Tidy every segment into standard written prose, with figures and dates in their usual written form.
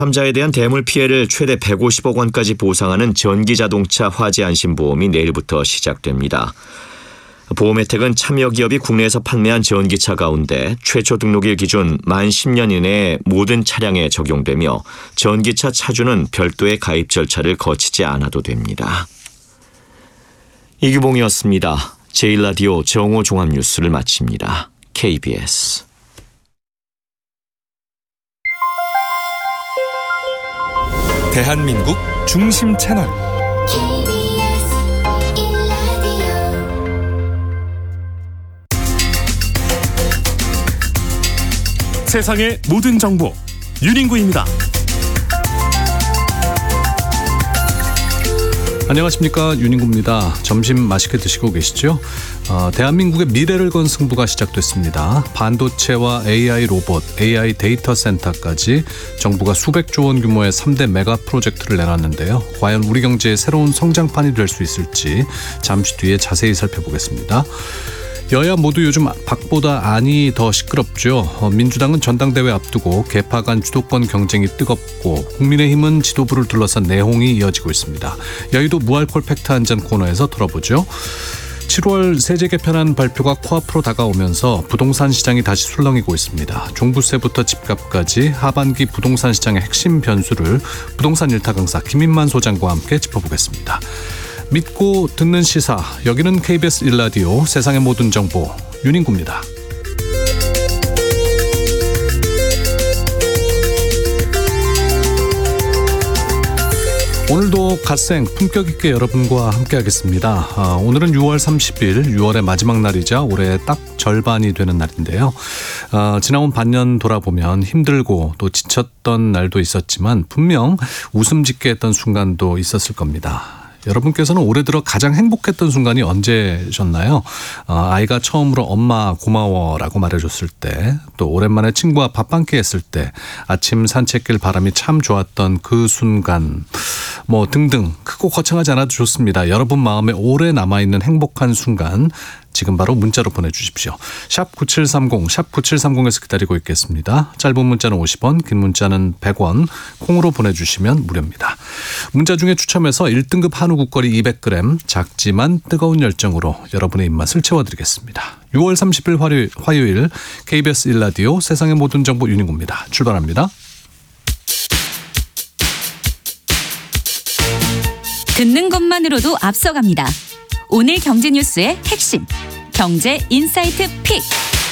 3자에 대한 대물 피해를 최대 150억 원까지 보상하는 전기자동차 화재안심보험이 내일부터 시작됩니다. 보험 혜택은 참여 기업이 국내에서 판매한 전기차 가운데 최초 등록일 기준 만 10년 이내의 모든 차량에 적용되며 전기차 차주는 별도의 가입 절차를 거치지 않아도 됩니다. 이규봉이었습니다. 제1라디오 정오 종합뉴스를 마칩니다. KBS 대한민국 중심 채널 세상의 모든 정보 윤인구입니다. 안녕하십니까, 윤인구입니다. 점심 맛있게 드시고 계시죠? 대한민국의 미래를 건 승부가 시작됐습니다. 반도체와 AI 로봇, AI 데이터 센터까지 정부가 수백조 원 규모의 3대 메가 프로젝트를 내놨는데요. 과연 우리 경제의 새로운 성장판이 될 수 있을지 잠시 뒤에 자세히 살펴보겠습니다. 여야 모두 요즘 박보다 안이 더 시끄럽죠. 민주당은 전당대회 앞두고 계파 간 주도권 경쟁이 뜨겁고 국민의힘은 지도부를 둘러싼 내홍이 이어지고 있습니다. 여의도 무알콜 팩트 한 잔 코너에서 털어보죠. 7월 세제 개편안 발표가 코앞으로 다가오면서 부동산 시장이 다시 술렁이고 있습니다. 종부세부터 집값까지 하반기 부동산 시장의 핵심 변수를 부동산 일타 강사 김인만 소장과 함께 짚어보겠습니다. 믿고 듣는 시사, 여기는 KBS 1라디오 세상의 모든 정보 윤인구입니다. 오늘도 갓생 품격 있게 여러분과 함께 하겠습니다. 오늘은 6월 30일, 6월의 마지막 날이자 올해 딱 절반이 되는 날인데요. 지나온 반년 돌아보면 힘들고 또 지쳤던 날도 있었지만 분명 웃음 짓게 했던 순간도 있었을 겁니다. 여러분께서는 올해 들어 가장 행복했던 순간이 언제셨나요? 아이가 처음으로 엄마 고마워라고 말해줬을 때, 또 오랜만에 친구와 밥 한 끼 했을 때, 아침 산책길 바람이 참 좋았던 그 순간, 뭐 등등 크고 거창하지 않아도 좋습니다. 여러분 마음에 오래 남아있는 행복한 순간 지금 바로 문자로 보내주십시오. 샵 9730, 샵 9730에서 기다리고 있겠습니다. 짧은 문자는 50원, 긴 문자는 100원, 콩으로 보내주시면 무료입니다. 문자 중에 추첨해서 1등급 한우 국거리 200g, 작지만 뜨거운 열정으로 여러분의 입맛을 채워드리겠습니다. 6월 30일 화요일 KBS 1라디오 세상의 모든 정보 윤인구입니다. 출발합니다. 듣는 것만으로도 앞서갑니다. 오늘 경제 뉴스의 핵심, 경제 인사이트 픽.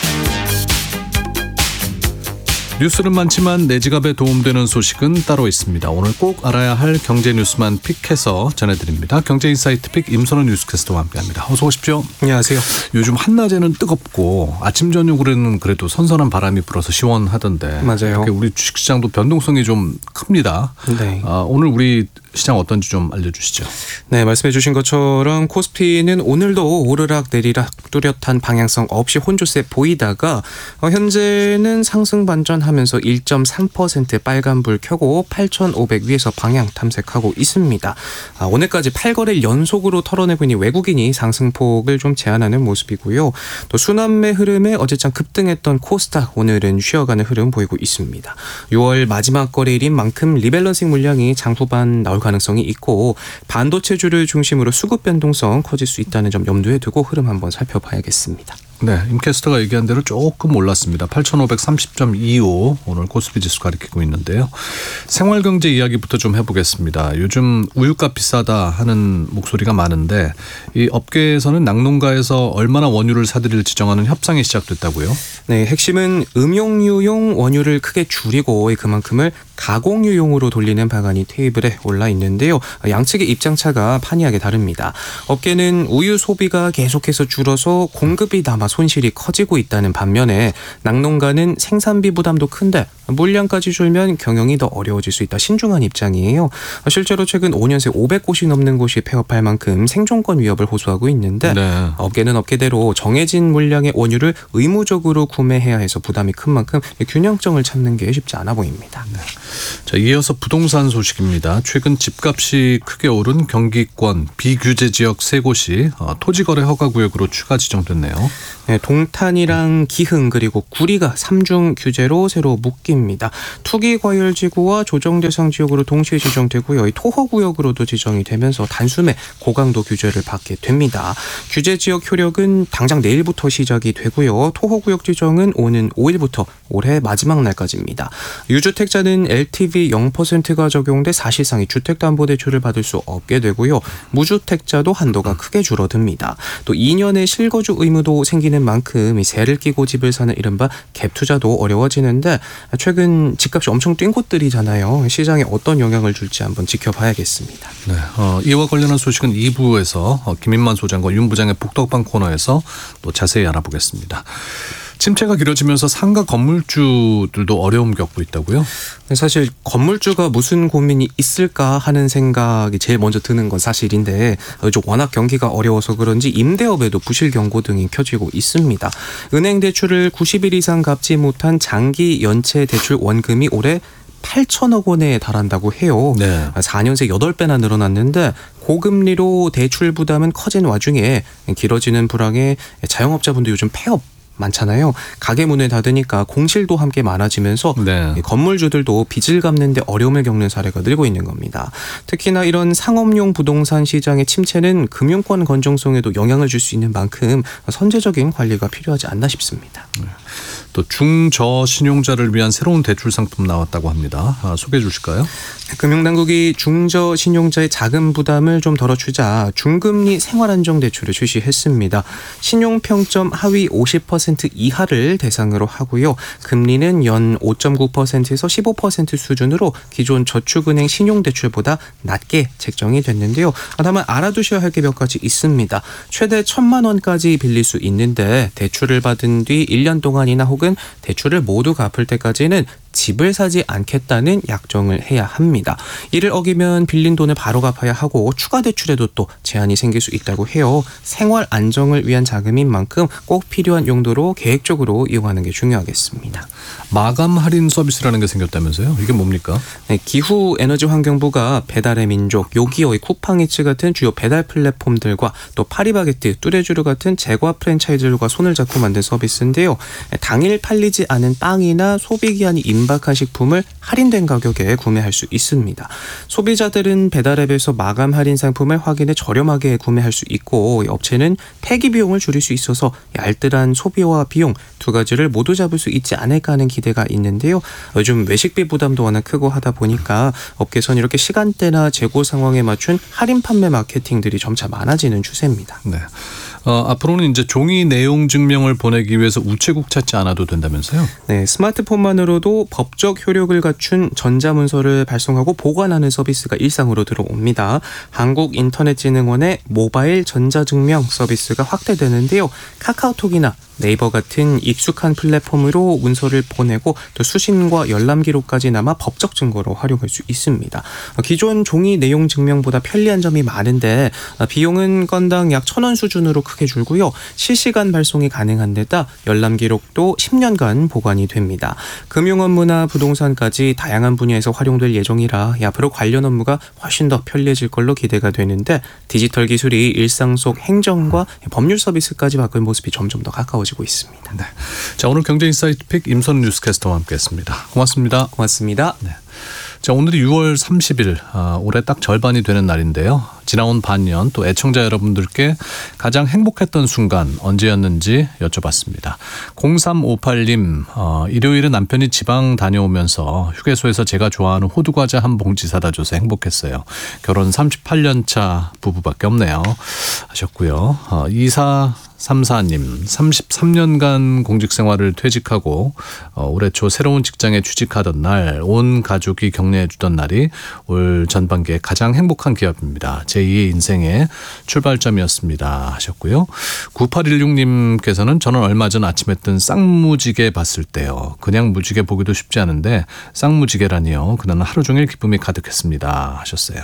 뉴스는 많지만 내 지갑에 도움되는 소식은 따로 있습니다. 오늘 꼭 알아야 할 경제 뉴스만 픽해서 전해드립니다. 경제 인사이트 픽 임선호 뉴스캐스터와 함께합니다. 어서 오십시오. 안녕하세요. 요즘 한낮에는 뜨겁고 아침 저녁으로는 그래도 선선한 바람이 불어서 시원하던데. 맞아요. 우리 주식시장도 변동성이 좀 큽니다. 네. 오늘 우리 시장 어떤지 좀 알려주시죠. 네, 말씀해 주신 것처럼 코스피는 오늘도 오르락 내리락 뚜렷한 방향성 없이 혼조세 보이다가 현재는 상승 반전하면서 1.3% 빨간불 켜고 8,500 위에서 방향 탐색하고 있습니다. 오늘까지 8거래일 연속으로 털어내고 있는 외국인이 상승폭을 좀 제한하는 모습이고요. 또 순환매 흐름에 어제장 급등했던 코스닥 오늘은 쉬어가는 흐름 보이고 있습니다. 6월 마지막 거래일인 만큼 리밸런싱 물량이 장 후반 나올 가능성이 있고 반도체주를 중심으로 수급 변동성 커질 수 있다는 점 염두에 두고 흐름 한번 살펴봐야겠습니다. 네, 임캐스터가 얘기한 대로 조금 올랐습니다. 8,530.25 오늘 코스피 지수 가리키고 있는데요. 생활경제 이야기부터 좀 해보겠습니다. 요즘 우유값 비싸다 하는 목소리가 많은데 이 업계에서는 낙농가에서 얼마나 원유를 사들일지 정하는 협상이 시작됐다고요? 네, 핵심은 음용유용 원유를 크게 줄이고 그만큼을 가공유용으로 돌리는 방안이 테이블에 올라 있는데요. 양측의 입장차가 판이하게 다릅니다. 업계는 우유 소비가 계속해서 줄어서 공급이 남아 손실이 커지고 있다는 반면에 낙농가는 생산비 부담도 큰데 물량까지 줄면 경영이 더 어려워질 수 있다. 신중한 입장이에요. 실제로 최근 5년 새 500곳이 넘는 곳이 폐업할 만큼 생존권 위협을 호소하고 있는데 네. 업계는 업계대로 정해진 물량의 원유를 의무적으로 구매해야 해서 부담이 큰 만큼 균형점을 찾는 게 쉽지 않아 보입니다. 네. 자, 이어서 부동산 소식입니다. 최근 집값이 크게 오른 경기권 비규제 지역 3곳이 토지거래 허가구역으로 추가 지정됐네요. 네, 동탄이랑 기흥 그리고 구리가 3중 규제로 새로 묶임 지역입니다. 투기과열지구와 조정대상 지역으로 동시에 지정되고요. 이 토호구역으로도 지정이 되면서 단숨에 고강도 규제를 받게 됩니다. 규제 지역 효력은 당장 내일부터 시작이 되고요. 토호구역 지정은 오는 5일부터 올해 마지막 날까지입니다. 유주택자는 LTV 0%가 적용돼 사실상 주택담보대출을 받을 수 없게 되고요. 무주택자도 한도가 크게 줄어듭니다. 또 2년의 실거주 의무도 생기는 만큼 이 세를 끼고 집을 사는 이른바 갭 투자도 어려워지는데 최근 집값이 엄청 뛴 곳들이잖아요. 시장에 어떤 영향을 줄지 한번 지켜봐야겠습니다. 네, 이와 관련한 소식은 2부에서 김인만 소장과 윤 부장의 북덕방 코너에서 또 자세히 알아보겠습니다. 침체가 길어지면서 상가 건물주들도 어려움 겪고 있다고요? 사실 건물주가 무슨 고민이 있을까 하는 생각이 제일 먼저 드는 건 사실인데 요즘 워낙 경기가 어려워서 그런지 임대업에도 부실 경고 등이 켜지고 있습니다. 은행 대출을 90일 이상 갚지 못한 장기 연체 대출 원금이 올해 8천억 원에 달한다고 해요. 네. 4년 새 8배나 늘어났는데 고금리로 대출 부담은 커진 와중에 길어지는 불황에 자영업자분들 요즘 폐업 많잖아요. 가게 문을 닫으니까 공실도 함께 많아지면서 네. 건물주들도 빚을 갚는 데 어려움을 겪는 사례가 늘고 있는 겁니다. 특히나 이런 상업용 부동산 시장의 침체는 금융권 건전성에도 영향을 줄 수 있는 만큼 선제적인 관리가 필요하지 않나 싶습니다. 또 중저신용자를 위한 새로운 대출 상품 나왔다고 합니다. 소개해 주실까요? 금융당국이 중저신용자의 자금 부담을 좀 덜어주자 중금리 생활안정대출을 출시했습니다. 신용평점 하위 50% 이하를 대상으로 하고요. 금리는 연 5.9%에서 15% 수준으로 기존 저축은행 신용대출보다 낮게 책정이 됐는데요. 다만 알아두셔야 할 게 몇 가지 있습니다. 최대 1,000만 원까지 빌릴 수 있는데 대출을 받은 뒤 1년 동안이나 혹은 대출을 모두 갚을 때까지는 집을 사지 않겠다는 약정을 해야 합니다. 이를 어기면 빌린 돈을 바로 갚아야 하고 추가 대출에도 또 제한이 생길 수 있다고 해요. 생활 안정을 위한 자금인 만큼 꼭 필요한 용도로 계획적으로 이용하는 게 중요하겠습니다. 마감 할인 서비스라는 게 생겼다면서요? 이게 뭡니까? 네, 기후에너지환경부가 배달의 민족, 요기요이, 쿠팡이츠 같은 주요 배달 플랫폼들과 또 파리바게뜨, 뚜레쥬르 같은 제과 프랜차이즈들과 손을 잡고 만든 서비스인데요. 당일 팔리지 않은 빵이나 소비기한이 임박한 식품을 할인된 가격에 구매할 수 있습니다. 소비자들은 배달앱에서 마감 할인 상품을 확인해 저렴하게 구매할 수 있고 업체는 폐기 비용을 줄일 수 있어서 알뜰한 소비와 비용 두 가지를 모두 잡을 수 있지 않을까 하는 기대가 있는데요. 요즘 외식비 부담도 워낙 크고 하다 보니까 업계선 이렇게 시간대나 재고 상황에 맞춘 할인 판매 마케팅들이 점차 많아지는 추세입니다. 네. 앞으로는 이제 종이 내용 증명을 보내기 위해서 우체국 찾지 않아도 된다면서요? 네, 스마트폰만으로도 법적 효력을 갖춘 전자문서를 발송하고 보관하는 서비스가 일상으로 들어옵니다. 한국인터넷진흥원의 모바일 전자증명 서비스가 확대되는데요. 카카오톡이나 네이버 같은 익숙한 플랫폼으로 문서를 보내고 또 수신과 열람 기록까지 남아 법적 증거로 활용할 수 있습니다. 기존 종이 내용 증명보다 편리한 점이 많은데 비용은 건당 약 1,000원 수준으로 크게 줄고요. 실시간 발송이 가능한 데다 열람 기록도 10년간 보관이 됩니다. 금융 업무나 부동산까지 다양한 분야에서 활용될 예정이라 앞으로 관련 업무가 훨씬 더 편리해질 걸로 기대가 되는데 디지털 기술이 일상 속 행정과 법률 서비스까지 바꿀 모습이 점점 더 가까워지고 있습니다. 네. 자, 오늘 경제인사이트 픽 임선 뉴스캐스터와 함께했습니다. 고맙습니다. 고맙습니다. 네. 자, 오늘이 6월 30일, 올해 딱 절반이 되는 날인데요. 지나온 반년 또 애청자 여러분들께 가장 행복했던 순간 언제였는지 여쭤봤습니다. 0358님, 일요일에 남편이 지방 다녀오면서 휴게소에서 제가 좋아하는 호두과자 한 봉지 사다 줘서 행복했어요. 결혼 38년 차 부부밖에 없네요. 하셨고요. 2434님, 33년간 공직 생활을 퇴직하고 올해 초 새로운 직장에 취직하던 날 온 가족이 격려해 주던 날이 올 전반기에 가장 행복한 기업입니다. 제2의 인생의 출발점이었습니다. 하셨고요. 9816님께서는 저는 얼마 전 아침에 뜬 쌍무지개 봤을 때요. 그냥 무지개 보기도 쉽지 않은데 쌍무지개라니요. 그날은 하루 종일 기쁨이 가득했습니다. 하셨어요.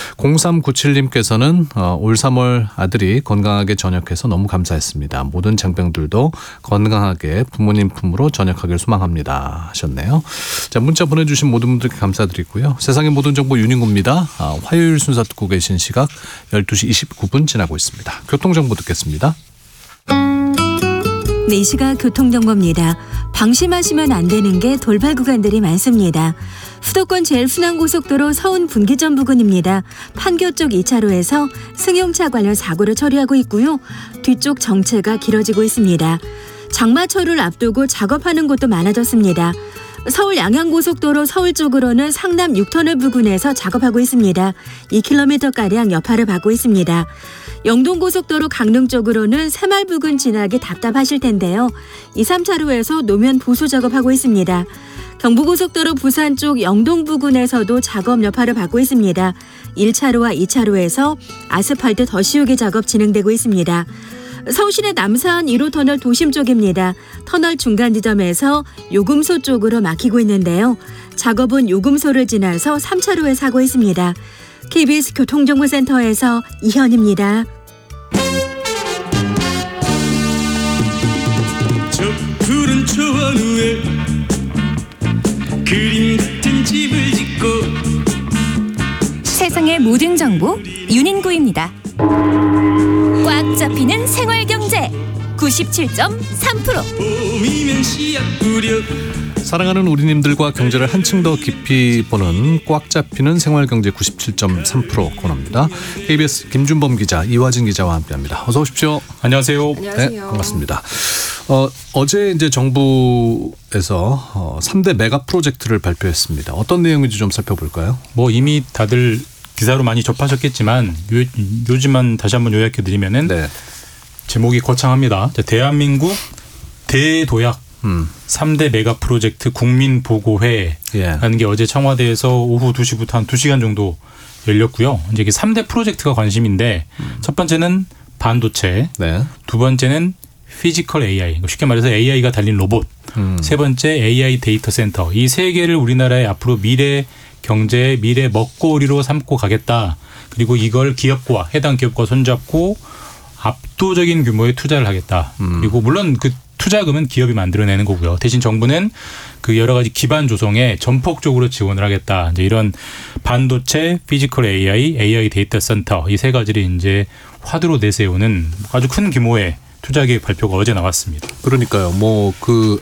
0397님께서는 올 3월 아들이 건강하게 전역해서 너무 감사했습니다. 모든 장병들도 건강하게 부모님 품으로 전역하길 소망합니다. 하셨네요. 자, 문자 보내주신 모든 분들께 감사드리고요. 세상의 모든 정보 윤인구입니다. 화요일 순서 듣고 계신 시각 12시 29분 지나고 있습니다. 교통정보 듣겠습니다. 4시가 교통정보입니다. 방심하시면 안 되는 게 돌발 구간들이 많습니다. 수도권 제일 순환고속도로 서운 분기점 부근입니다. 판교 쪽 2차로에서 승용차 관련 사고를 처리하고 있고요. 뒤쪽 정체가 길어지고 있습니다. 장마철을 앞두고 작업하는 곳도 많아졌습니다. 서울 양양고속도로 서울 쪽으로는 상남 6터널 부근에서 작업하고 있습니다. 2km가량 여파를 받고 있습니다. 영동고속도로 강릉 쪽으로는 새마을 부근 지나기 답답하실 텐데요. 2, 3차로에서 노면 보수 작업하고 있습니다. 경부고속도로 부산 쪽 영동 부근에서도 작업 여파를 받고 있습니다. 1차로와 2차로에서 아스팔트 더 씌우기 작업 진행되고 있습니다. 서울시내 남산 1호 터널 도심 쪽입니다. 터널 중간 지점에서 요금소 쪽으로 막히고 있는데요. 작업은 요금소를 지나서 3차로에 사고 있습니다. KBS 교통정보센터에서 이현입니다. 저 푸른 초원 위에 그림 같은 집을 짓고 세상의 모든 정보 윤인구입니다. 꽉 잡히는 생활경제 97.3%. 봄이면 씨앗 뿌려 사랑하는 우리님들과 경제를 한층 더 깊이 보는 꽉 잡히는 생활경제 97.3% 코너입니다. KBS 김준범 기자, 이화진 기자와 함께합니다. 어서 오십시오. 안녕하세요. 네, 반갑습니다. 어제 이제 정부에서 3대 메가 프로젝트를 발표했습니다. 어떤 내용인지 좀 살펴볼까요? 뭐 이미 다들 기사로 많이 접하셨겠지만 요즘만 다시 한번 요약해드리면은 네. 제목이 거창합니다. 대한민국 대도약 3대 메가 프로젝트 국민보고회라는 게 어제 청와대에서 오후 2시부터 한 2시간 정도 열렸고요. 이제 이게 3대 프로젝트가 관심인데 첫 번째는 반도체, 네. 두 번째는 피지컬 AI, 쉽게 말해서 AI가 달린 로봇, 세 번째 AI 데이터 센터. 이 세 개를 우리나라의 앞으로 미래 경제의 미래 먹거리로 삼고 가겠다. 그리고 이걸 기업과 해당 기업과 손잡고 압도적인 규모의 투자를 하겠다. 그리고 물론 그 투자금은 기업이 만들어내는 거고요. 대신 정부는 그 여러 가지 기반 조성에 전폭적으로 지원을 하겠다. 이제 이런 반도체, 피지컬 AI, AI 데이터 센터 이 세 가지를 이제 화두로 내세우는 아주 큰 규모의 투자 계획 발표가 어제 나왔습니다. 그러니까요. 뭐 그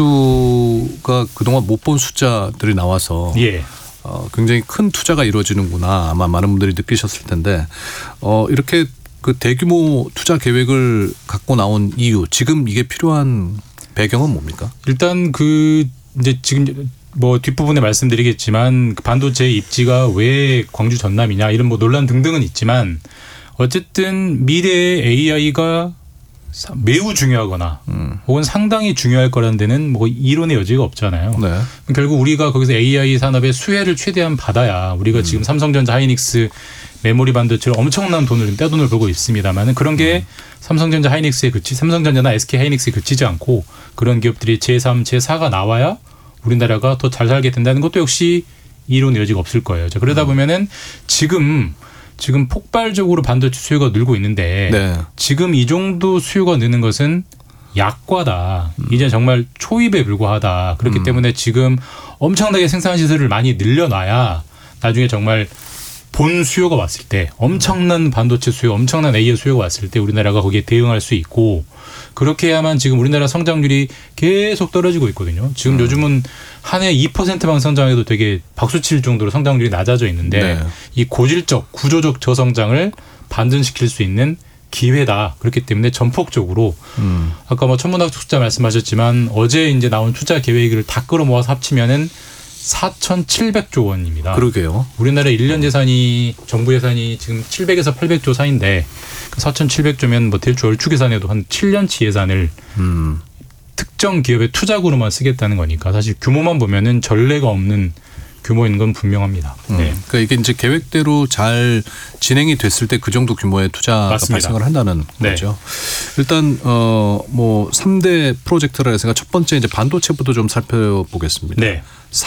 액수가 그동안 못 본 숫자들이 나와서 예. 굉장히 큰 투자가 이루어지는구나 아마 많은 분들이 느끼셨을 텐데 이렇게 그 대규모 투자 계획을 갖고 나온 이유, 지금 이게 필요한 배경은 뭡니까? 일단 그 이제 지금 뭐 뒷부분에 말씀드리겠지만 그 반도체 입지가 왜 광주 전남이냐 이런 뭐 논란 등등은 있지만 어쨌든 미래의 AI가 매우 중요하거나 혹은 상당히 중요할 거라는 데는 뭐 이론의 여지가 없잖아요. 네. 결국 우리가 거기서 AI 산업의 수혜를 최대한 받아야 우리가 지금 삼성전자 하이닉스 메모리 반도체를 엄청난 돈을 떼돈을 벌고 있습니다만 그런 게 삼성전자 하이닉스에 삼성전자나 SK 하이닉스에 그치지 않고 그런 기업들이 제3, 제4가 나와야 우리나라가 더 잘 살게 된다는 것도 역시 이론의 여지가 없을 거예요. 자, 그러다 보면은 지금 폭발적으로 반도체 수요가 늘고 있는데 네. 지금 이 정도 수요가 느는 것은 약과다. 이제 정말 초입에 불과하다. 그렇기 때문에 지금 엄청나게 생산 시설을 많이 늘려놔야 나중에 정말 본 수요가 왔을 때 엄청난 반도체 수요, 엄청난 AI 수요가 왔을 때 우리나라가 거기에 대응할 수 있고 그렇게 해야만 지금 우리나라 성장률이 계속 떨어지고 있거든요. 지금 요즘은 한 해 2%만 성장해도 되게 박수칠 정도로 성장률이 낮아져 있는데 네. 이 고질적 구조적 저성장을 반전시킬 수 있는 기회다. 그렇기 때문에 전폭적으로 아까 뭐 천문학적 숫자 말씀하셨지만 어제 이제 나온 투자 계획을 다 끌어모아서 합치면은 4,700조 원입니다. 그러게요. 우리나라 1년 예산이 정부 예산이 지금 700에서 800조 사이인데 4,700조면 뭐 대충 얼추 계산해도 한 7년치 예산을 특정 기업의 투자구로만 쓰겠다는 거니까 사실 규모만 보면은 전례가 없는 규모인 건 분명합니다. 네. 그러니까 이게 이제 계획대로 잘 진행이 됐을 때 그 정도 규모의 투자가 맞습니다. 발생을 한다는 네. 거죠. 일단 뭐 3대 프로젝트라 해서 첫 번째 이제 반도체부터 좀 살펴보겠습니다. 네.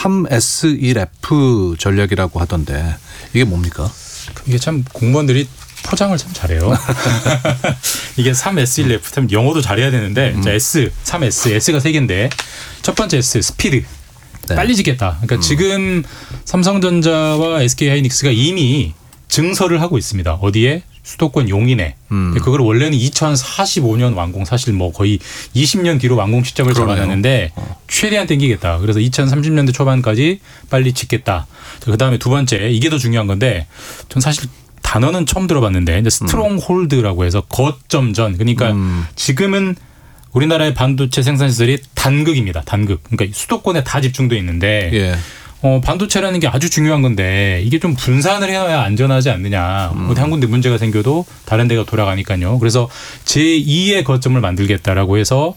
3S1F 전략이라고 하던데 이게 뭡니까? 이게 참 공무원들이 포장을 참 잘해요. 이게 3S1F 영어도 잘해야 되는데 자, S, 3S, S가 3개인데 첫 번째 S, 스피드. 네. 빨리 짓겠다. 그러니까 지금 삼성전자와 SK 하이닉스가 이미 증설을 하고 있습니다. 어디에? 수도권 용인에. 그걸 원래는 2045년 완공, 사실 뭐 거의 20년 뒤로 완공 시점을 잡아놨는데 최대한 땡기겠다. 그래서 2030년대 초반까지 빨리 짓겠다. 그다음에 두 번째, 이게 더 중요한 건데 전 사실 단어는 처음 들어봤는데 이제 스트롱홀드라고 해서 거점전. 그러니까 지금은 우리나라의 반도체 생산 시설이 단극입니다. 단극. 그러니까 수도권에 다 집중돼 있는데 예. 반도체라는 게 아주 중요한 건데 이게 좀 분산을 해야 안전하지 않느냐. 어디 한 군데 문제가 생겨도 다른 데가 돌아가니까요. 그래서 제2의 거점을 만들겠다라고 해서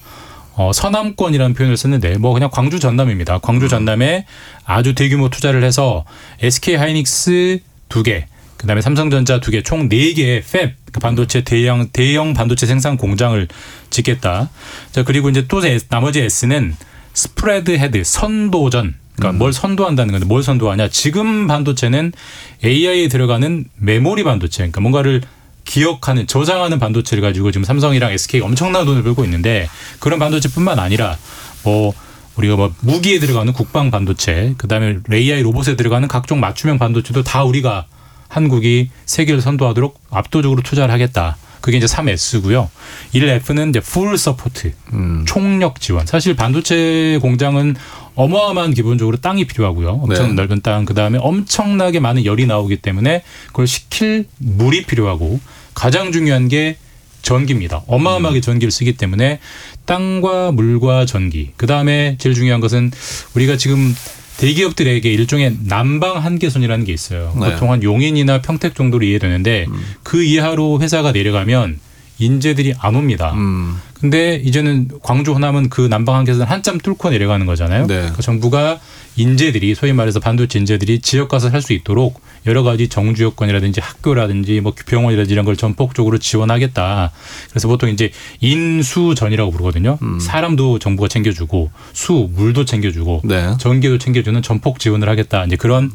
서남권이라는 표현을 썼는데 뭐 그냥 광주 전남입니다. 광주 전남에 아주 대규모 투자를 해서 SK 하이닉스 2개, 그다음에 삼성전자 2개, 총 4개의 팹, 반도체 대형 반도체 생산 공장을 짓겠다. 자, 그리고 이제 또 나머지 S는 스프레드 헤드, 선도전. 그러니까 뭘 선도한다는 건데 뭘 선도하냐. 지금 반도체는 AI에 들어가는 메모리 반도체, 그러니까 뭔가를 기억하는, 저장하는 반도체를 가지고 지금 삼성이랑 SK가 엄청난 돈을 벌고 있는데 그런 반도체뿐만 아니라 뭐 우리가 뭐 무기에 들어가는 국방 반도체, 그다음에 AI 로봇에 들어가는 각종 맞춤형 반도체도 다 우리가 한국이 세계를 선도하도록 압도적으로 투자를 하겠다. 그게 이제 3S고요. 1F는 이제 풀 서포트, 총력 지원. 사실 반도체 공장은 어마어마한 기본적으로 땅이 필요하고요. 엄청 네. 넓은 땅, 그다음에 엄청나게 많은 열이 나오기 때문에 그걸 식힐 물이 필요하고 가장 중요한 게 전기입니다. 어마어마하게 전기를 쓰기 때문에 땅과 물과 전기. 그다음에 제일 중요한 것은 우리가 지금 대기업들에게 일종의 난방 한계선이라는 게 있어요. 네. 보통 한 용인이나 평택 정도로 이해되는데 그 이하로 회사가 내려가면 인재들이 안 옵니다. 근데 이제는 광주 호남은 그 난방 한계선 한참 뚫고 내려가는 거잖아요. 네. 그러니까 정부가 인재들이, 소위 말해서 반도체 인재들이 지역 가서 살 수 있도록 여러 가지 정주 여건이라든지 학교라든지 뭐 병원이라든지 이런 걸 전폭적으로 지원하겠다. 그래서 보통 이제 인수전이라고 부르거든요. 사람도 정부가 챙겨주고 물도 챙겨주고 네. 전기도 챙겨주는 전폭 지원을 하겠다. 이제 그런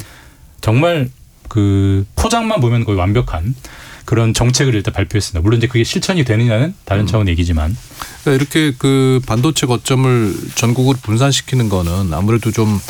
정말 그 포장만 보면 거의 완벽한 그런 정책을 일단 발표했습니다. 물론 이제 그게 실천이 되느냐는 다른 차원의 얘기지만. 그러니까 이렇게 그 반도체 거점을 전국으로 분산시키는 거는 아무래도 좀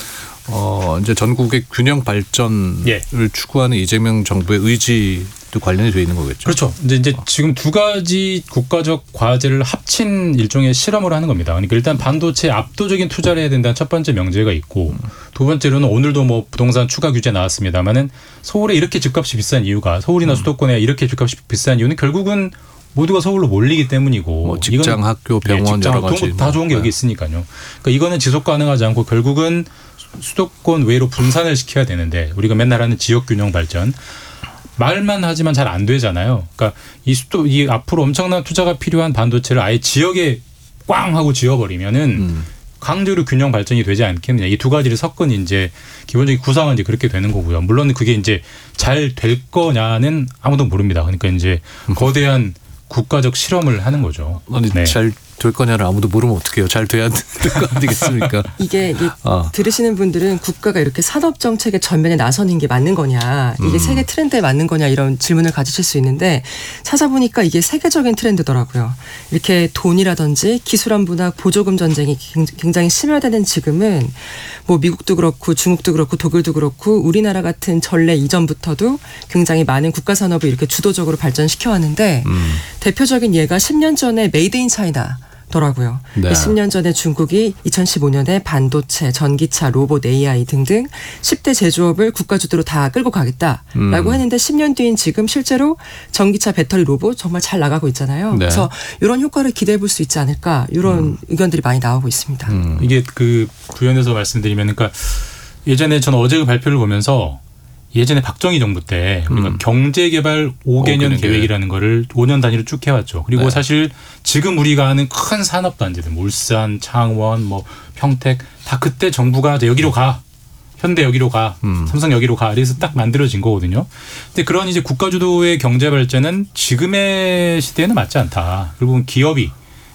이제 전국의 균형 발전을 예. 추구하는 이재명 정부의 의지도 관련이 되어 있는 거겠죠. 그렇죠. 이제 지금 두 가지 국가적 과제를 합친 일종의 실험을 하는 겁니다. 그러니까 일단 반도체에 압도적인 투자를 해야 된다는 첫 번째 명제가 있고, 두 번째로는 오늘도 뭐 부동산 추가 규제 나왔습니다만은 서울에 이렇게 집값이 비싼 이유가, 서울이나 수도권에 이렇게 집값이 비싼 이유는 결국은 모두가 서울로 몰리기 때문이고, 뭐 직장, 학교, 병원 직장, 여러 가지 다 좋은 게 여기 있으니까요. 그러니까 이거는 지속 가능하지 않고 결국은 수도권 외로 분산을 시켜야 되는데, 우리가 맨날 하는 지역 균형 발전, 말만 하지만 잘 안 되잖아요. 그러니까 이 앞으로 엄청난 투자가 필요한 반도체를 아예 지역에 꽝 하고 지어버리면은 강제로 균형 발전이 되지 않겠느냐. 이 두 가지를 섞은 이제 기본적인 구상은 이제 그렇게 되는 거고요. 물론 그게 이제 잘 될 거냐는 아무도 모릅니다. 그러니까 이제 거대한 국가적 실험을 하는 거죠. 아니, 네. 잘 될 거냐를 아무도 모르면 어떡해요. 잘 돼야 될 거 아니겠습니까? 이게 들으시는 분들은 국가가 이렇게 산업 정책의 전면에 나서는 게 맞는 거냐, 이게 세계 트렌드에 맞는 거냐, 이런 질문을 가지실 수 있는데, 찾아보니까 이게 세계적인 트렌드더라고요. 이렇게 돈이라든지 기술한 분학, 보조금 전쟁이 굉장히 심화되는 지금은 뭐 미국도 그렇고 중국도 그렇고 독일도 그렇고 우리나라 같은 전례 이전부터도 굉장히 많은 국가 산업을 이렇게 주도적으로 발전시켜 왔는데, 대표적인 예가 10년 전에 메이드 인 차이나 더라고요. 네. 10년 전에 중국이 2015년에 반도체, 전기차, 로봇, AI 등등 10대 제조업을 국가 주도로 다 끌고 가겠다라고 했는데 10년 뒤인 지금 실제로 전기차, 배터리, 로봇 정말 잘 나가고 있잖아요. 네. 그래서 이런 효과를 기대해 볼 수 있지 않을까, 이런 의견들이 많이 나오고 있습니다. 이게 그 구현해서 말씀드리면, 그러니까 예전에 저는 어제 그 발표를 보면서 예전에 박정희 정부 때 우리가 경제개발 5개년 계획이라는 거를 5년 단위로 쭉 해왔죠. 그리고 네. 사실 지금 우리가 하는 큰 산업단지들, 울산, 창원, 뭐 평택, 다 그때 정부가 이제 여기로 가, 현대 여기로 가, 삼성 여기로 가, 그래서 딱 만들어진 거거든요. 근데 그런 이제 국가 주도의 경제 발전은 지금의 시대에는 맞지 않다. 그리고 기업의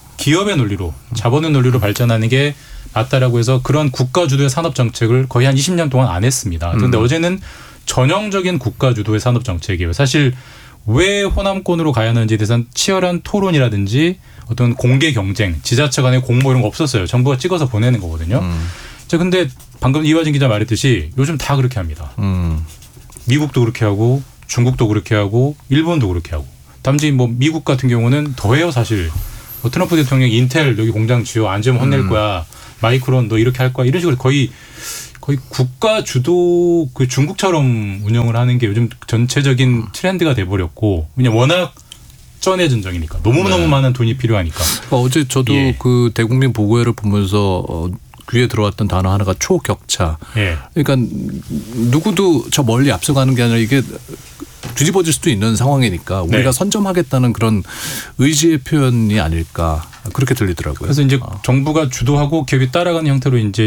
논리로, 자본의 논리로 발전하는 게 맞다라고 해서 그런 국가 주도의 산업 정책을 거의 한 20년 동안 안 했습니다. 그런데 어제는 전형적인 국가 주도의 산업 정책이에요. 사실 왜 호남권으로 가야 하는지에 대해서는 치열한 토론이라든지 어떤 공개 경쟁, 지자체 간의 공모 이런 거 없었어요. 정부가 찍어서 보내는 거거든요. 자, 근데 방금 이화진 기자 말했듯이 요즘 다 그렇게 합니다. 미국도 그렇게 하고 중국도 그렇게 하고 일본도 그렇게 하고. 단지 뭐 미국 같은 경우는 더해요 사실. 뭐 트럼프 대통령이 인텔 여기 공장 지어 안 지으면 혼낼 거야. 마이크론 너 이렇게 할 거야. 이런 식으로 거의 국가 주도 그 중국처럼 운영을 하는 게 요즘 전체적인 트렌드가 돼버렸고 그냥 워낙 전의 전쟁이니까 너무너무 많은 돈이 필요하니까. 어제 저도 예. 그 대국민 보고회를 보면서 귀에 들어왔던 단어 하나가 초격차. 예. 그러니까 누구도 저 멀리 앞서가는 게 아니라 이게 뒤집어질 수도 있는 상황이니까 우리가 네. 선점하겠다는 그런 의지의 표현이 아닐까 그렇게 들리더라고요. 그래서 이제 정부가 주도하고 기업이 따라가는 형태로 이제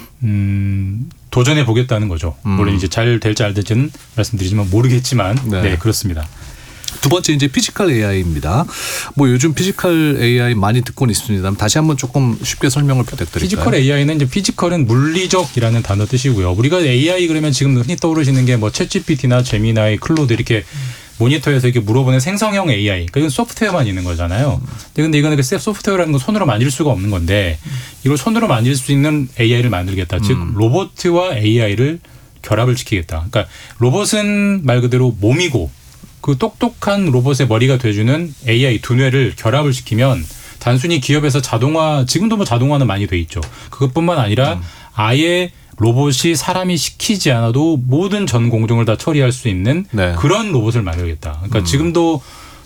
도전해 보겠다는 거죠. 물론 이제 잘 될지 안 될지는 말씀드리지만 모르겠지만 네 그렇습니다. 두 번째 이제 피지컬 AI입니다. 뭐 요즘 피지컬 AI 많이 듣고는 있습니다. 다시 한번 조금 쉽게 설명을 부탁드릴까요? 피지컬 AI는 이제 피지컬은 물리적이라는 단어 뜻이고요. 우리가 AI 그러면 지금 흔히 떠오르시는 게 뭐 챗GPT나 제미나이, 클로드 이렇게 모니터에서 이렇게 물어보는 생성형 AI. 그러니까 이건 소프트웨어만 있는 거잖아요. 근데 이거는 그 소프트웨어라는 건 손으로 만질 수가 없는 건데 이걸 손으로 만질 수 있는 AI를 만들겠다. 즉 로봇과 AI를 결합을 시키겠다. 그러니까 로봇은 말 그대로 몸이고 그 똑똑한 로봇의 머리가 돼주는 AI 두뇌를 결합을 시키면 단순히 기업에서 자동화 지금도 뭐 자동화는 많이 돼 있죠. 그것뿐만 아니라 아예 로봇이 사람이 시키지 않아도 모든 전 공정을 다 처리할 수 있는 네. 그런 로봇을 만들겠다. 그러니까 지금도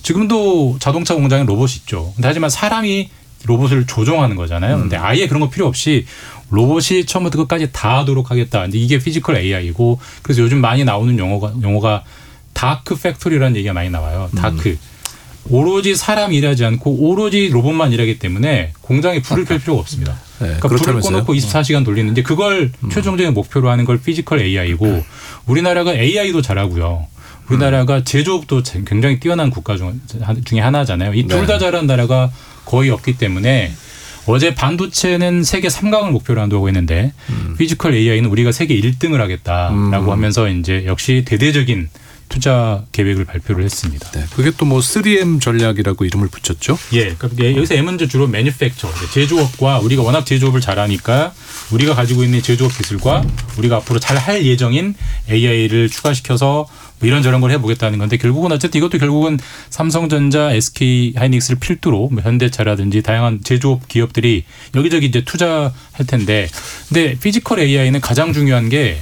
자동차 공장에 로봇이 있죠. 근데 하지만 사람이 로봇을 조종하는 거잖아요. 근데 아예 그런 거 필요 없이 로봇이 처음부터 끝까지 다 하도록 하겠다. 근데 이게 피지컬 AI이고 그래서 요즘 많이 나오는 용어가 다크 팩토리라는 얘기가 많이 나와요. 다크. 오로지 사람이 일하지 않고 오로지 로봇만 일하기 때문에 공장에 불을 켤 필요가 없습니다. 네, 그러니까 불을 꺼놓고 24시간 돌리는데 그걸 최종적인 목표로 하는 걸 피지컬 AI이고 우리나라가 AI도 잘하고요. 우리나라가 제조업도 굉장히 뛰어난 국가 중에 하나잖아요. 이 둘 다 잘하는 나라가 거의 없기 때문에 어제 반도체는 세계 3강을 목표로 한다고 했는데 피지컬 AI는 우리가 세계 1등을 하겠다라고 하면서 이제 역시 대대적인 투자 계획을 발표를 했습니다. 네, 그게 또 뭐 3M 전략이라고 이름을 붙였죠? 예, 그러니까 여기서 M은 주로 매니팩처, 제조업과 우리가 워낙 제조업을 잘하니까 우리가 가지고 있는 제조업 기술과 우리가 앞으로 잘 할 예정인 AI를 추가시켜서 뭐 이런저런 걸 해보겠다는 건데 결국은 어쨌든 이것도 결국은 삼성전자, SK 하이닉스를 필두로 뭐 현대차라든지 다양한 제조업 기업들이 여기저기 이제 투자할 텐데, 근데 피지컬 AI는 가장 중요한 게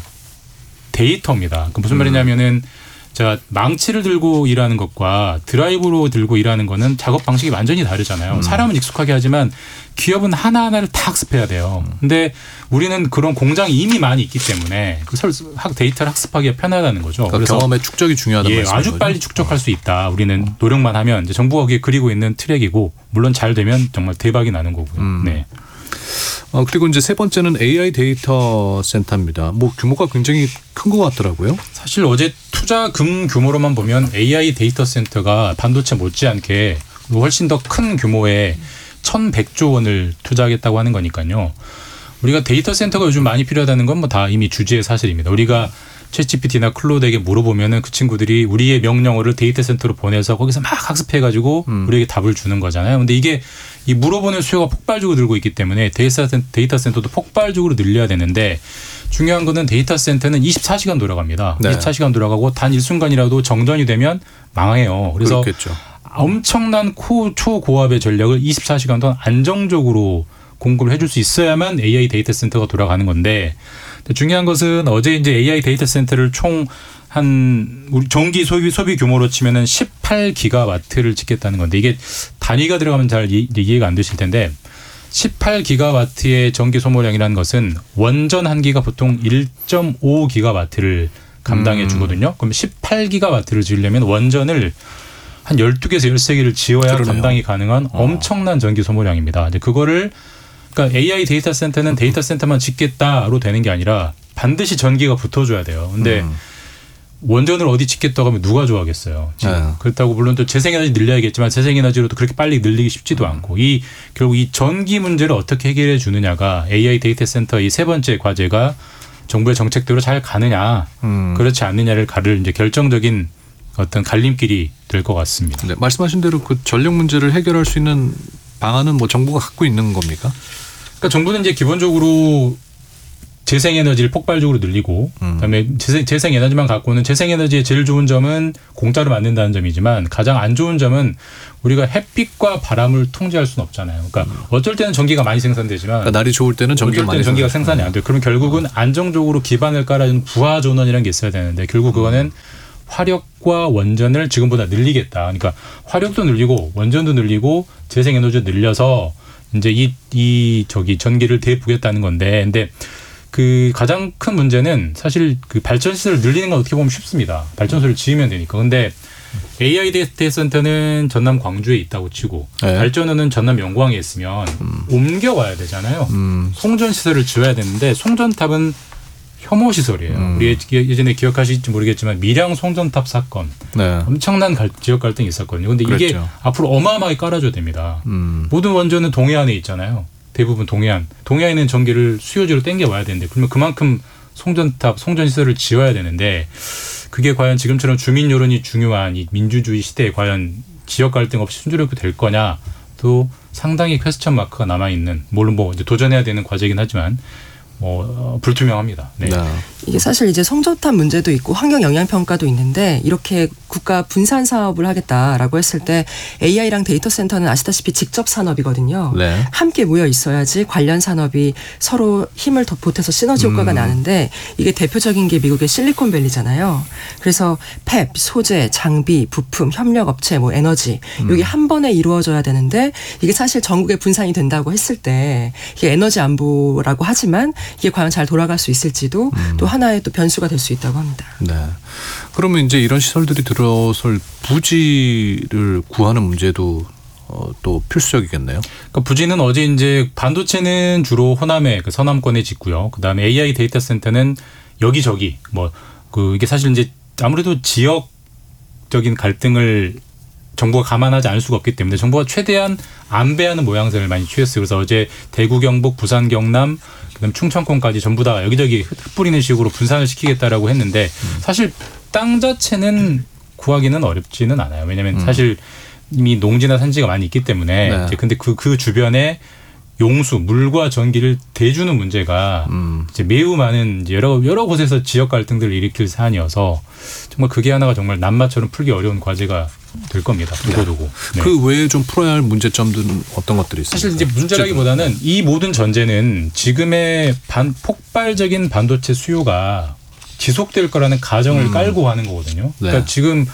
데이터입니다. 그 무슨 말이냐면은 자, 망치를 들고 일하는 것과 드라이브로 들고 일하는 거는 작업 방식이 완전히 다르잖아요. 사람은 익숙하게 하지만 기업은 하나하나를 다 학습해야 돼요. 근데 우리는 그런 공장이 이미 많이 있기 때문에 그 데이터를 학습하기가 편하다는 거죠. 그러니까 그래서 경험의 축적이 중요하다는 말씀이죠. 아주 빨리 축적할 수 있다. 우리는 노력만 하면 이제 정부가 거기에 그리고 있는 트랙이고 물론 잘 되면 정말 대박이 나는 거고요. 네. 그리고 이제 세 번째는 AI 데이터 센터입니다. 뭐 규모가 굉장히 큰 것 같더라고요. 사실 어제 투자금 규모로만 보면 AI 데이터 센터가 반도체 못지않게 훨씬 더 큰 규모의 1,100조 원을 투자하겠다고 하는 거니까요. 우리가 데이터 센터가 요즘 많이 필요하다는 건 뭐 다 이미 주지의 사실입니다. 우리가 챗GPT나 클로드에게 물어보면은 그 친구들이 우리의 명령어를 데이터 센터로 보내서 거기서 막 학습해가지고 우리에게 답을 주는 거잖아요. 근데 이게 이 물어보는 수요가 폭발적으로 늘고 있기 때문에 데이터 센터도 폭발적으로 늘려야 되는데 중요한 거는 데이터 센터는 24시간 돌아갑니다. 네. 24시간 돌아가고 단 일순간이라도 정전이 되면 망해요. 그래서 그렇겠죠. 엄청난 초고압의 전력을 24시간 동안 안정적으로 공급을 해줄 수 있어야만 AI 데이터 센터가 돌아가는 건데 중요한 것은 어제 이제 AI 데이터 센터를 총 한 우리 전기 소비 규모로 치면은 18기가와트를 짓겠다는 건데 이게 단위가 들어가면 잘 이해가 안 되실 텐데 18기가와트의 전기 소모량이라는 것은 원전 한 기가 보통 1.5기가와트를 감당해 주거든요. 그럼 18기가와트를 지으려면 원전을 한 12개에서 13개를 지어야 그러네요. 감당이 가능한 엄청난 전기 소모량입니다. 근데 그거를 그러니까 AI 데이터 센터는 데이터 센터만 짓겠다로 되는 게 아니라 반드시 전기가 붙어줘야 돼요. 근데 원전을 어디 짓겠다고 하면 누가 좋아하겠어요. 지금. 네. 그렇다고 물론 또 재생에너지 늘려야겠지만 재생에너지로도 그렇게 빨리 늘리기 쉽지도 않고 결국 이 전기 문제를 어떻게 해결해 주느냐가 AI 데이터 센터 이 세 번째 과제가 정부의 정책대로 잘 가느냐 그렇지 않느냐를 가를 이제 결정적인 어떤 갈림길이 될 것 같습니다. 네, 말씀하신 대로 그 전력 문제를 해결할 수 있는 방안은 뭐 정부가 갖고 있는 겁니까? 그러니까 정부는 이제 기본적으로 재생에너지를 폭발적으로 늘리고 그다음에 재생에너지만 갖고는 재생에너지의 제일 좋은 점은 공짜로 만든다는 점이지만 가장 안 좋은 점은 우리가 햇빛과 바람을 통제할 수는 없잖아요. 그러니까 어쩔 때는 전기가 많이 생산되지만 그러니까 날이 좋을 때는 전기가 생산이 안 돼요. 그러면 결국은 안정적으로 기반을 깔아주는 부하 전원이라는 게 있어야 되는데 결국 그거는 화력과 원전을 지금보다 늘리겠다. 그러니까 화력도 늘리고 원전도 늘리고 재생에너지도 늘려서 이제 이 전기를 대부겠다는 건데, 근데 그 가장 큰 문제는 사실 그 발전 시설을 늘리는 건 어떻게 보면 쉽습니다. 발전소를 지으면 되니까. 근데 AI 데이터 센터는 전남 광주에 있다고 치고 발전소는 전남 영광에 있으면 옮겨와야 되잖아요. 송전 시설을 지어야 되는데 송전탑은 혐오 시설이에요. 우리 예전에 기억하실지 모르겠지만 밀양 송전탑 사건 엄청난 지역 갈등이 있었거든요. 그런데 이게 그랬죠. 앞으로 어마어마하게 깔아줘야 됩니다. 모든 원전은 동해안에 있잖아요. 대부분 동해안에는 전기를 수요지로 땡겨 와야 되는데 그러면 그만큼 송전탑, 송전시설을 지어야 되는데 그게 과연 지금처럼 주민 여론이 중요한 이 민주주의 시대에 과연 지역 갈등 없이 순조롭게 될 거냐 또 상당히 퀘스천 마크가 남아있는 물론 뭐 이제 도전해야 되는 과제이긴 하지만 불투명합니다. 네. 이게 사실 이제 성전탑 문제도 있고 환경 영향 평가도 있는데 이렇게 국가 분산 사업을 하겠다라고 했을 때 AI랑 데이터 센터는 아시다시피 직접 산업이거든요. 네. 함께 모여 있어야지 관련 산업이 서로 힘을 더 보태서 시너지 효과가 나는데 이게 대표적인 게 미국의 실리콘밸리잖아요. 그래서 팹, 소재, 장비, 부품, 협력 업체, 뭐 에너지 이게 한 번에 이루어져야 되는데 이게 사실 전국에 분산이 된다고 했을 때 이게 에너지 안보라고 하지만 이게 과연 잘 돌아갈 수 있을지도 또 하나의 또 변수가 될 수 있다고 합니다. 네. 그러면 이제 이런 시설들이 들어설 부지를 구하는 문제도 또 필수적이겠네요. 그러니까 부지는 어제 이제 반도체는 주로 호남에 그 서남권에 짓고요. 그다음에 AI 데이터 센터는 여기저기 이게 사실 이제 아무래도 지역적인 갈등을 정부가 감안하지 않을 수가 없기 때문에 정부가 최대한 안배하는 모양새를 많이 취했어요. 그래서 어제 대구, 경북, 부산, 경남, 그다음 충청권까지 전부 다 여기저기 흩뿌리는 식으로 분산을 시키겠다라고 했는데 사실 땅 자체는 구하기는 어렵지는 않아요. 왜냐하면 사실 이미 농지나 산지가 많이 있기 때문에 네. 이제 근데 그 주변에 용수, 물과 전기를 대주는 문제가 이제 매우 많은 이제 여러 곳에서 지역 갈등들을 일으킬 사안이어서 정말 그게 하나가 정말 남마처럼 풀기 어려운 과제가 될 겁니다. 두고두고. 네. 그 외에 좀 풀어야 할 문제점들은 어떤 것들이 있습니까? 사실 이제 문제라기보다는 이 모든 전제는 지금의 폭발적인 반도체 수요가 지속될 거라는 가정을 깔고 하는 거거든요. 그러니까 네.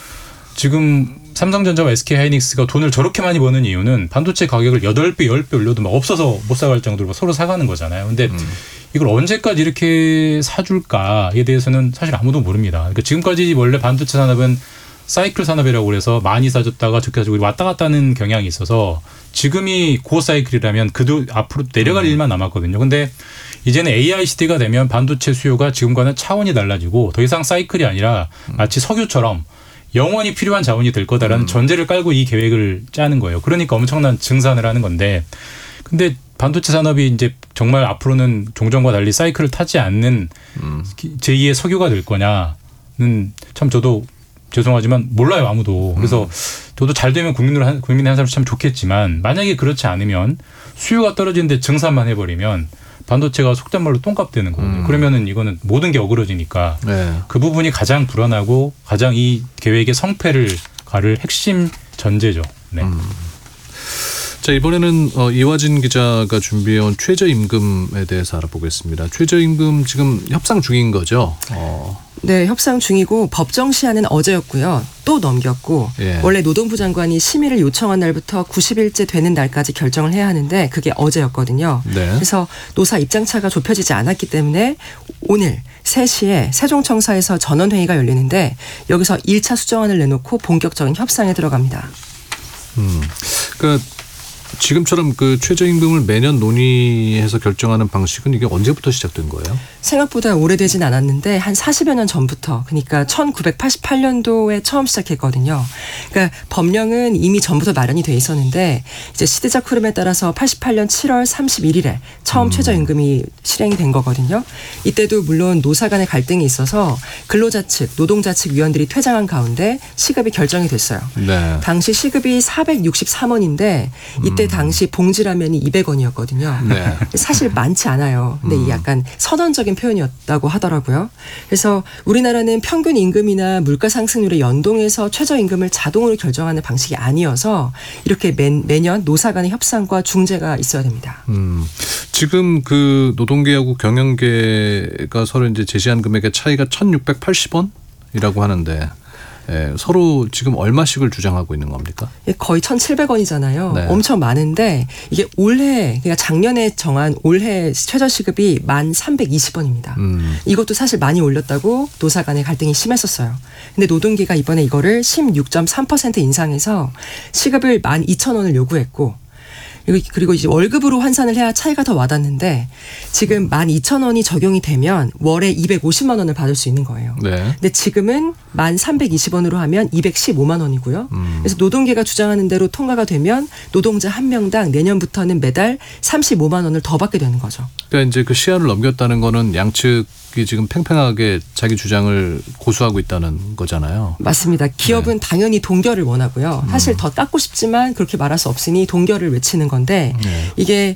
지금 삼성전자와 SK하이닉스가 돈을 저렇게 많이 버는 이유는 반도체 가격을 8배, 10배 올려도 막 없어서 못 사갈 정도로 서로 사가는 거잖아요. 근데 이걸 언제까지 이렇게 사줄까에 대해서는 사실 아무도 모릅니다. 그러니까 지금까지 원래 반도체 산업은 사이클 산업이라고 그래서 많이 사줬다가 적게 사주고 왔다 갔다 하는 경향이 있어서 지금이 고사이클이라면 그도 앞으로 내려갈 일만 남았거든요. 근데 이제는 AI 시대가 되면 반도체 수요가 지금과는 차원이 달라지고 더 이상 사이클이 아니라 마치 석유처럼 영원히 필요한 자원이 될 거다라는 전제를 깔고 이 계획을 짜는 거예요. 그러니까 엄청난 증산을 하는 건데 근데 반도체 산업이 이제 정말 앞으로는 종전과 달리 사이클을 타지 않는 제2의 석유가 될 거냐는 참 저도 죄송하지만 몰라요 아무도. 그래서 저도 잘 되면 국민의 한 사람 참 좋겠지만 만약에 그렇지 않으면 수요가 떨어지는데 증산만 해버리면 반도체가 속된 말로 똥값 되는 거거든요. 그러면은 이거는 모든 게 어그러지니까 그 부분이 가장 불안하고 가장 이 계획의 성패를 가를 핵심 전제죠. 네. 자, 이번에는 이화진 기자가 준비해온 최저임금에 대해서 알아보겠습니다. 최저임금 지금 협상 중인 거죠? 네, 협상 중이고 법정 시한은 어제였고요. 또 넘겼고 원래 노동부 장관이 심의를 요청한 날부터 90일째 되는 날까지 결정을 해야 하는데 그게 어제였거든요. 네. 그래서 노사 입장차가 좁혀지지 않았기 때문에 오늘 3시에 세종청사에서 전원회의가 열리는데 여기서 1차 수정안을 내놓고 본격적인 협상에 들어갑니다. 그러니까 지금처럼 그 최저임금을 매년 논의해서 결정하는 방식은 이게 언제부터 시작된 거예요? 생각보다 오래되진 않았는데 한 40여 년 전부터 그러니까 1988년도에 처음 시작했거든요. 그러니까 법령은 이미 전부터 마련이 돼 있었는데 이제 시대적 흐름에 따라서 88년 7월 31일에 처음 최저임금이 실행이 된 거거든요. 이때도 물론 노사 간의 갈등이 있어서 근로자 측, 노동자 측 위원들이 퇴장한 가운데 시급이 결정이 됐어요. 네. 당시 시급이 463원인데 이때 이때 당시 봉지라면이 200원이었거든요. 네. 사실 많지 않아요. 근데 이게 약간 선언적인 표현이었다고 하더라고요. 그래서 우리나라는 평균 임금이나 물가 상승률에 연동해서 최저임금을 자동으로 결정하는 방식이 아니어서 이렇게 매년 노사 간의 협상과 중재가 있어야 됩니다. 지금 그 노동계하고 경영계가 서로 이제 제시한 금액의 차이가 1,680원이라고 하는데 서로 지금 얼마씩을 주장하고 있는 겁니까? 거의 1,700원이잖아요. 네. 엄청 많은데 이게 그러니까 작년에 정한 올해 최저시급이 1,320원입니다. 이것도 사실 많이 올렸다고 노사 간의 갈등이 심했었어요. 근데 노동계가 이번에 이거를 16.3% 인상해서 시급을 12,000원을 요구했고 그리고 이제 월급으로 환산을 해야 차이가 더 와닿는데 지금 12,000원이 적용이 되면 월에 250만 원을 받을 수 있는 거예요. 네. 근데 지금은 1,320원으로 하면 215만 원이고요. 그래서 노동계가 주장하는 대로 통과가 되면 노동자 한 명당 내년부터는 매달 35만 원을 더 받게 되는 거죠. 그러니까 이제 그 시한을 넘겼다는 거는 양측이 지금 팽팽하게 자기 주장을 고수하고 있다는 거잖아요. 맞습니다. 기업은 당연히 동결을 원하고요. 사실 더 깎고 싶지만 그렇게 말할 수 없으니 동결을 외치는 건데 이게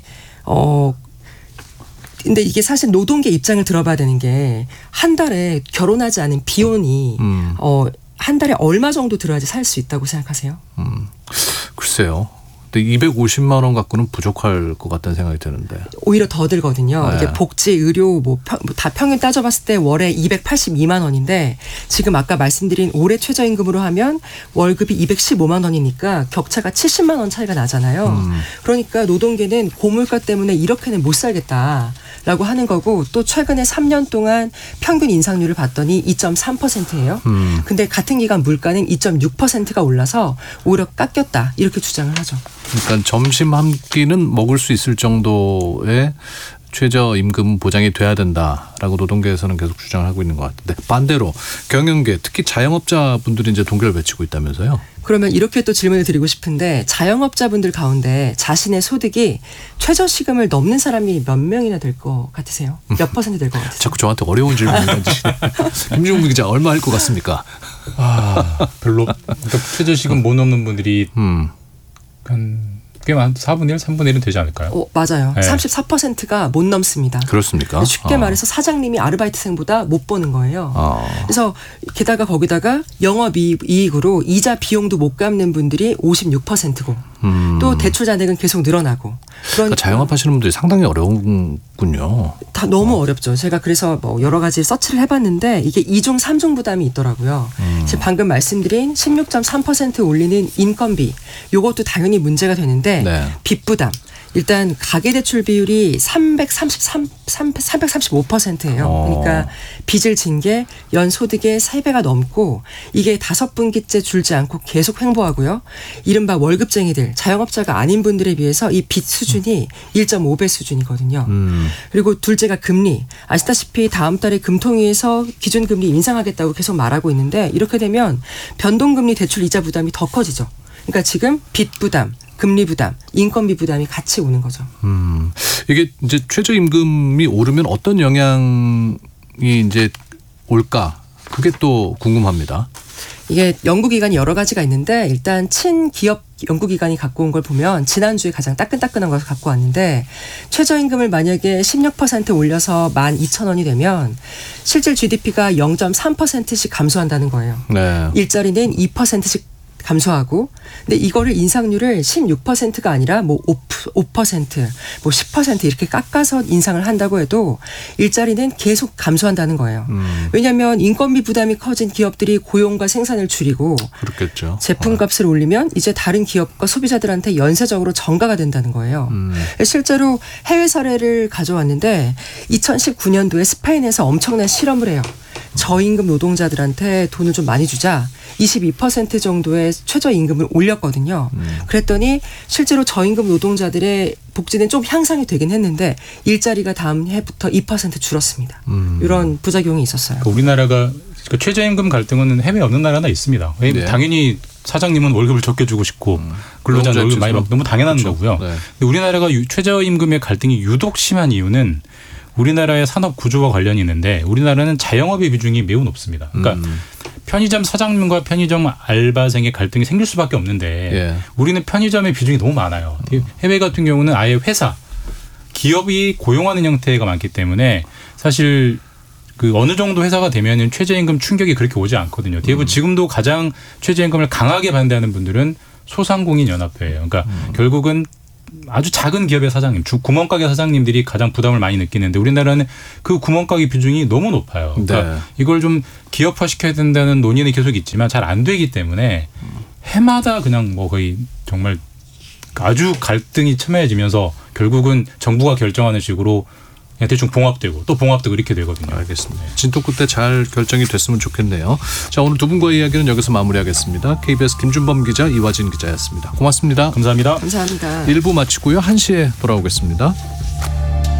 근데 이게 사실 노동계 입장을 들어봐야 되는 게 한 달에 결혼하지 않은 비혼이 한 달에 얼마 정도 들어야지 살 수 있다고 생각하세요? 글쎄요. 근데 250만 원 갖고는 부족할 것 같다는 생각이 드는데. 오히려 더 들거든요. 네. 이게 복지, 의료 다 평균 따져봤을 때 월에 282만 원인데 지금 아까 말씀드린 올해 최저임금으로 하면 월급이 215만 원이니까 격차가 70만 원 차이가 나잖아요. 그러니까 노동계는 고물가 때문에 이렇게는 못 살겠다라고 하는 거고 또 최근에 3년 동안 평균 인상률을 봤더니 2.3%예요. 근데 같은 기간 물가는 2.6%가 올라서 오히려 깎였다 이렇게 주장을 하죠. 그러니까 점심 한 끼는 먹을 수 있을 정도의 최저임금 보장이 돼야 된다라고 노동계에서는 계속 주장을 하고 있는 것 같은데 반대로 경영계 특히 자영업자분들이 이제 동결 외치고 있다면서요? 그러면 이렇게 또 질문을 드리고 싶은데 자영업자분들 가운데 자신의 소득이 최저시급을 넘는 사람이 몇 명이나 될 것 같으세요? 몇 퍼센트 될 것 같으세요? 자꾸 저한테 어려운 질문을 던지시네. 김종국 기자 얼마일 것 같습니까? 별로 그러니까 최저시급 못 넘는 분들이 한 4분의 1, 3분의 1은 되지 않을까요? 맞아요. 네. 34%가 못 넘습니다. 그렇습니까? 쉽게 말해서 사장님이 아르바이트생보다 못 버는 거예요. 그래서 게다가 거기다가 영업이익으로 이자 비용도 못 갚는 분들이 56%고 또 대출 잔액은 계속 늘어나고. 그러니까 자영업하시는 분들이 상당히 어려운군요. 다 너무 어렵죠. 제가 그래서 뭐 여러 가지 서치를 해봤는데 이게 2중 3중 부담이 있더라고요. 지금 방금 말씀드린 16.3% 올리는 인건비 이것도 당연히 문제가 되는데 네. 빚부담. 일단 가계대출 비율이 335%예요. 그러니까 빚을 진 게 연소득의 3배가 넘고 이게 5분기째 줄지 않고 계속 횡보하고요. 이른바 월급쟁이들, 자영업자가 아닌 분들에 비해서 이 빚 수준이 1.5배 수준이거든요. 그리고 둘째가 금리. 아시다시피 다음 달에 금통위에서 기준금리 인상하겠다고 계속 말하고 있는데 이렇게 되면 변동금리 대출 이자 부담이 더 커지죠. 그러니까 지금 빚 부담, 금리 부담, 인건비 부담이 같이 오는 거죠. 이게 이제 최저임금이 오르면 어떤 영향이 이제 올까? 그게 또 궁금합니다. 이게 연구기관이 여러 가지가 있는데 일단 친기업 연구기관이 갖고 온 걸 보면 지난주에 가장 따끈따끈한 것을 갖고 왔는데 최저임금을 만약에 16% 올려서 12,000원이 되면 실질 GDP가 0.3%씩 감소한다는 거예요. 네. 일자리는 2%씩 감소하고 근데 이거를 인상률을 16%가 아니라 뭐 5%, 뭐 10% 이렇게 깎아서 인상을 한다고 해도 일자리는 계속 감소한다는 거예요. 왜냐하면 인건비 부담이 커진 기업들이 고용과 생산을 줄이고 그렇겠죠. 제품값을 올리면 이제 다른 기업과 소비자들한테 연쇄적으로 전가가 된다는 거예요. 실제로 해외 사례를 가져왔는데 2019년도에 스페인에서 엄청난 실험을 해요. 저임금 노동자들한테 돈을 좀 많이 주자 22% 정도의 최저임금을 올렸거든요. 그랬더니 실제로 저임금 노동자들의 복지는 좀 향상이 되긴 했는데 일자리가 다음 해부터 2% 줄었습니다. 이런 부작용이 있었어요. 우리나라가 최저임금 갈등은 해외 어느 나라나 있습니다. 네. 당연히 사장님은 월급을 적게 주고 싶고 근로자는 월급을 많이 받고 너무 당연한 그렇죠. 거고요. 네. 근데 우리나라가 최저임금의 갈등이 유독 심한 이유는 우리나라의 산업 구조와 관련이 있는데 우리나라는 자영업의 비중이 매우 높습니다. 그러니까 편의점 사장님과 편의점 알바생의 갈등이 생길 수밖에 없는데 예. 우리는 편의점의 비중이 너무 많아요. 해외 같은 경우는 아예 회사, 기업이 고용하는 형태가 많기 때문에 사실 그 어느 정도 회사가 되면은 최저임금 충격이 그렇게 오지 않거든요. 대부분 지금도 가장 최저임금을 강하게 반대하는 분들은 소상공인 연합회예요. 그러니까 결국은 아주 작은 기업의 사장님, 구멍가게 사장님들이 가장 부담을 많이 느끼는데 우리나라는 그 구멍가게 비중이 너무 높아요. 그러니까 네. 이걸 좀 기업화시켜야 된다는 논의는 계속 있지만 잘 안 되기 때문에 해마다 그냥 뭐 거의 정말 아주 갈등이 첨예해지면서 결국은 정부가 결정하는 식으로 그냥 대충 봉합되고 또 봉합되고 이렇게 되거든요. 알겠습니다. 진통 끝에 잘 결정이 됐으면 좋겠네요. 자, 오늘 두 분과의 이야기는 여기서 마무리하겠습니다. KBS 김준범 기자, 이화진 기자였습니다. 고맙습니다. 감사합니다. 감사합니다. 1부 마치고요. 1시에 돌아오겠습니다.